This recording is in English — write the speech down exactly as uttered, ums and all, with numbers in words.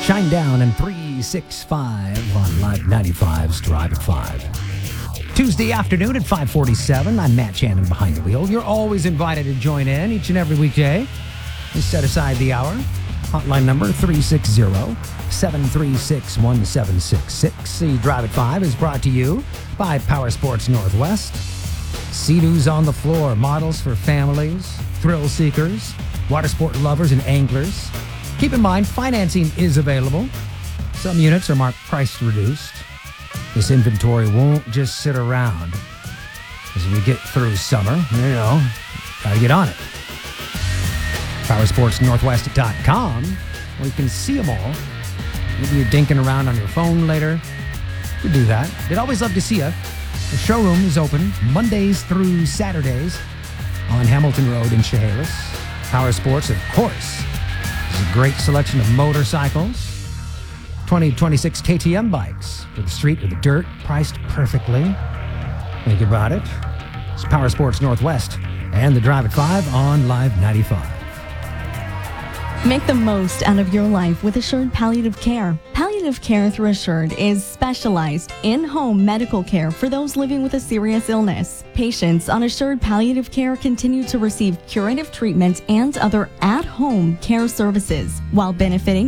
Shine Down and three sixty-five on Live ninety-five's Drive at five. Tuesday afternoon at five forty-seven, I'm Matt Shannon behind the wheel. You're always invited to join in each and every weekday. We set aside the hour. Hotline number three six zero, seven three six, one seven six six. The Drive at five is brought to you by Power Sports Northwest. Sea-Doos on the floor, models for families, thrill seekers, water sport lovers, and anglers. Keep in mind, financing is available. Some units are marked price reduced. This inventory won't just sit around. As we get through summer, you know, gotta get on it. power sports northwest dot com, where you can see them all. Maybe you're dinking around on your phone later. You do that. They'd always love to see you. The showroom is open Mondays through Saturdays on Hamilton Road in Chehalis. Power Sports, of course, is a great selection of motorcycles. twenty twenty-six K T M bikes for the street or the dirt, priced perfectly. Think about it. It's Power Sports Northwest and the Drive at five on Live ninety-five. Make the most out of your life with Assured Palliative Care. Palliative care through Assured is specialized in-home medical care for those living with a serious illness. Patients on Assured Palliative Care continue to receive curative treatment and other at-home care services while benefiting